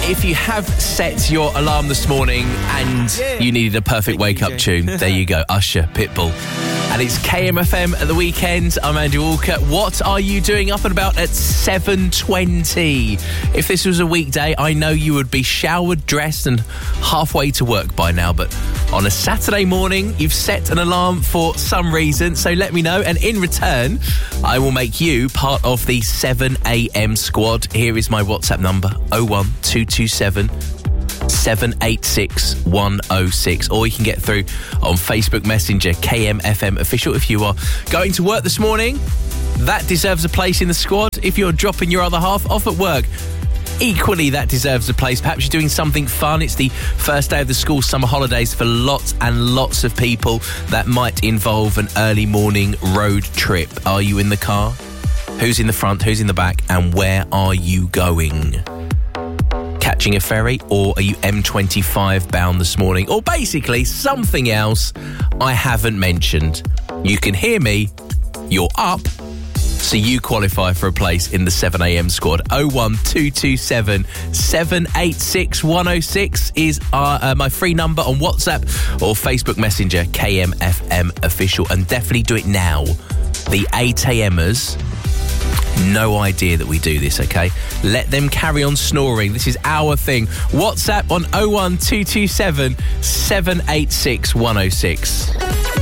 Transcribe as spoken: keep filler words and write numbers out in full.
if you have set your alarm this morning and you needed a perfect wake-up tune, there you go, Usher, Pitbull. And it's K M F M at the weekend. I'm Andrew Walker. What are you doing up and about at seven twenty? If this was a weekday, I know you would be showered, dressed and halfway to work by now. But on a Saturday morning, you've set an alarm for some reason. So let me know. And in return, I will make you part of the seven a.m. squad. Here is my WhatsApp number, oh one two two seven seven eight six one oh six, or you can get through on Facebook Messenger, K M F M Official. If you are going to work this morning, that deserves a place in the squad. If you're dropping your other half off at work, equally that deserves a place. Perhaps you're doing something fun. It's the first day of the school summer holidays for lots and lots of people. That might involve an early morning road trip. Are you in the car? Who's in the front? Who's in the back? And where are you going? Catching a ferry, or are you M twenty-five bound this morning? Or basically something else I haven't mentioned. You can hear me, you're up, so you qualify for a place in the seven a.m. squad. oh one two two seven seven eight six one oh six is our, uh, my free number on WhatsApp or Facebook Messenger, K M F M Official. And definitely do it now. The eight a.m.ers, no idea that we do this, okay? Let them carry on snoring. This is our thing. WhatsApp on oh one two two seven seven eight six one oh six.